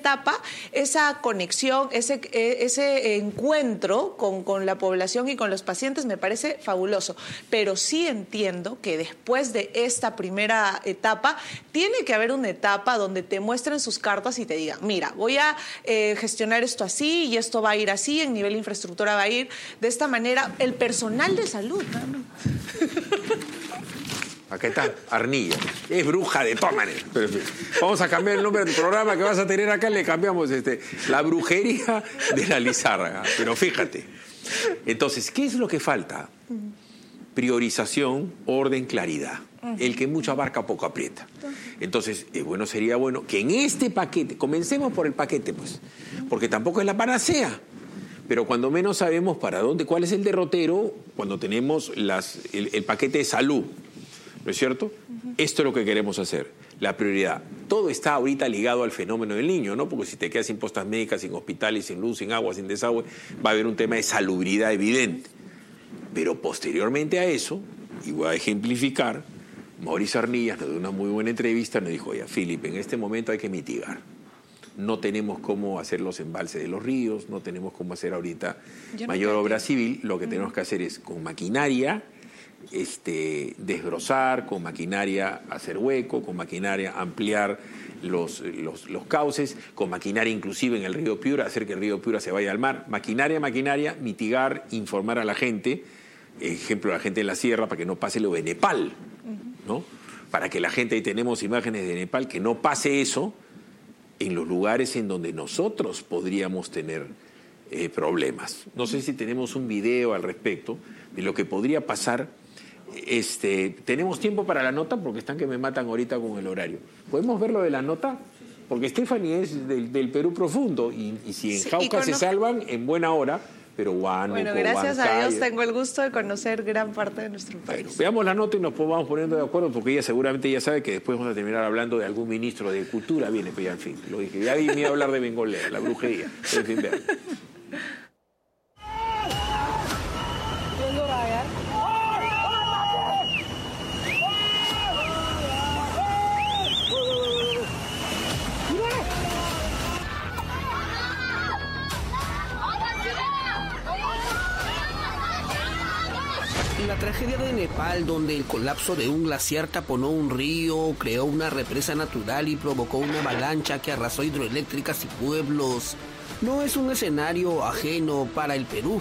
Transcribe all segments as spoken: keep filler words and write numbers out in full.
etapa, esa conexión, ese, ese encuentro con, con la población y con los pacientes me parece fabuloso. Pero sí entiendo que después de esta primera etapa, tiene que haber una etapa donde te muestren sus cartas y te digan, mira, voy a eh, gestionar esto así y esto va a ir así, en nivel de infraestructura va a ir de esta manera. El personal de salud, ¿no? Acá está Arnilla. Es bruja de todas maneras. Pero, vamos a cambiar el nombre del programa que vas a tener acá. Le cambiamos este, la brujería de la Lizárraga. Pero fíjate. Entonces, ¿qué es lo que falta? Priorización, orden, claridad. El que mucho abarca, poco aprieta. Entonces, eh, bueno, sería bueno que en este paquete, comencemos por el paquete, pues. Porque tampoco es la panacea. Pero cuando menos sabemos para dónde, cuál es el derrotero, cuando tenemos las, el, el paquete de salud. ¿No es cierto? Uh-huh. Esto es lo que queremos hacer, la prioridad. Todo está ahorita ligado al fenómeno del niño, ¿no? Porque si te quedas sin postas médicas, sin hospitales, sin luz, sin agua, sin desagüe, va a haber un tema de salubridad evidente. Pero posteriormente a eso, y voy a ejemplificar, Mauricio Arnillas nos dio una muy buena entrevista, nos dijo, oye, Philip, en este momento hay que mitigar. No tenemos cómo hacer los embalses de los ríos, no tenemos cómo hacer ahorita Yo mayor no obra civil, lo que uh-huh. tenemos que hacer es con maquinaria, Este, desbrozar, con maquinaria hacer hueco, con maquinaria ampliar los, los, los cauces, con maquinaria inclusive en el río Piura, hacer que el río Piura se vaya al mar. Maquinaria, maquinaria, mitigar, informar a la gente, ejemplo, a la gente en la sierra, para que no pase lo de Nepal, ¿no? Para que la gente, ahí tenemos imágenes de Nepal, que no pase eso en los lugares en donde nosotros podríamos tener eh, problemas. No sé si tenemos un video al respecto de lo que podría pasar. Este, ¿tenemos tiempo para la nota? Porque están que me matan ahorita con el horario. ¿Podemos ver lo de la nota? Porque Stephanie es del, del Perú profundo y, y si en sí, Jauca se salvan, en buena hora, pero Huánuco, bueno, gracias Huancayo, a Dios tengo el gusto de conocer gran parte de nuestro país. Bueno, veamos la nota y nos vamos poniendo de acuerdo, porque ella seguramente ya sabe que después vamos a terminar hablando de algún ministro de Cultura. Viene, pues ya al fin. Lo dije, ya me iba a hablar de Bengolea, la brujería. Pero en fin, vean. La tragedia de Nepal, donde el colapso de un glaciar taponó un río, creó una represa natural y provocó una avalancha que arrasó hidroeléctricas y pueblos, no es un escenario ajeno para el Perú.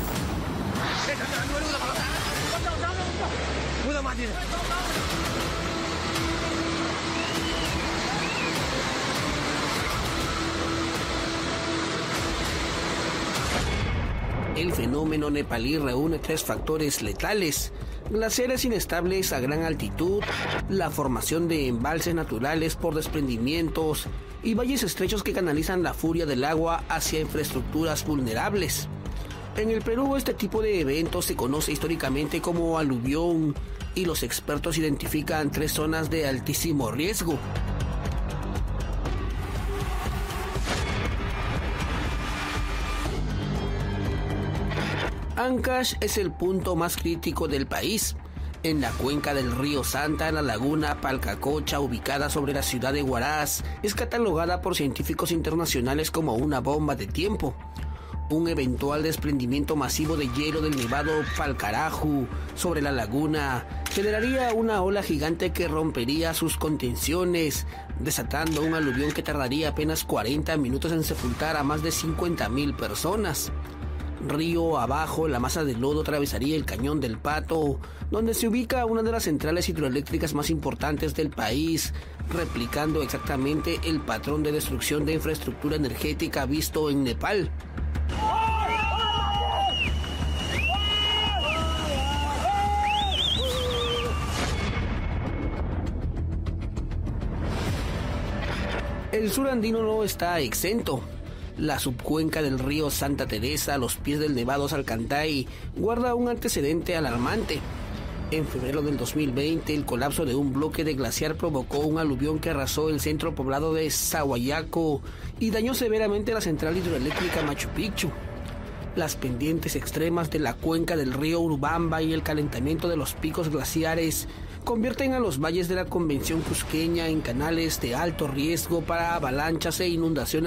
El fenómeno nepalí reúne tres factores letales: glaciares inestables a gran altitud, la formación de embalses naturales por desprendimientos y valles estrechos que canalizan la furia del agua hacia infraestructuras vulnerables. En el Perú, este tipo de eventos se conoce históricamente como aluvión y los expertos identifican tres zonas de altísimo riesgo. Ancash es el punto más crítico del país. En la cuenca del río Santa, la laguna Palcacocha, ubicada sobre la ciudad de Huaraz, es catalogada por científicos internacionales como una bomba de tiempo. Un eventual desprendimiento masivo de hielo del nevado Palcaraju sobre la laguna generaría una ola gigante que rompería sus contenciones, desatando un aluvión que tardaría apenas cuarenta minutos en sepultar a más de cincuenta mil personas. Río abajo, la masa de lodo atravesaría el Cañón del Pato, donde se ubica una de las centrales hidroeléctricas más importantes del país, replicando exactamente el patrón de destrucción de infraestructura energética visto en Nepal. El sur andino no está exento. La subcuenca del río Santa Teresa, a los pies del Nevado Salcantay, guarda un antecedente alarmante. En febrero del dos mil veinte, el colapso de un bloque de glaciar provocó un aluvión que arrasó el centro poblado de Sahuayaco y dañó severamente la central hidroeléctrica Machu Picchu. Las pendientes extremas de la cuenca del río Urubamba y el calentamiento de los picos glaciares convierten a los valles de la Convención Cusqueña en canales de alto riesgo para avalanchas e inundaciones